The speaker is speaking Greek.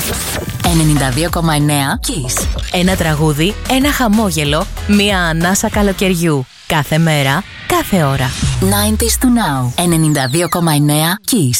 92,9 Kiss. Ένα τραγούδι, ένα χαμόγελο, μία ανάσα καλοκαιριού. Κάθε μέρα, κάθε ώρα. 90s to now. 92,9 Kiss.